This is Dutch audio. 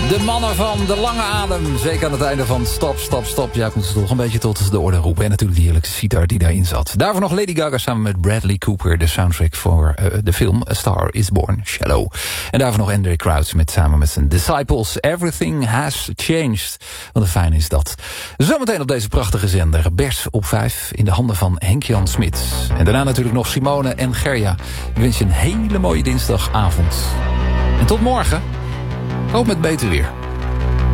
De mannen van de lange adem. Zeker aan het einde van Stop, Stop, Stop. Ja, ik moet ze toch een beetje tot de orde roepen. En natuurlijk die heerlijke sitar die daarin zat. Daarvoor nog Lady Gaga samen met Bradley Cooper. De soundtrack voor de film A Star Is Born, Shallow. En daarvoor nog Andre Crouch samen met zijn Disciples. Everything Has Changed. Wat een fijn is dat. Zometeen op deze prachtige zender. Bert op 5 in de handen van Henk-Jan Smit. En daarna natuurlijk nog Simone en Gerja. Ik wens je een hele mooie dinsdagavond. En tot morgen. Hoop met beter weer.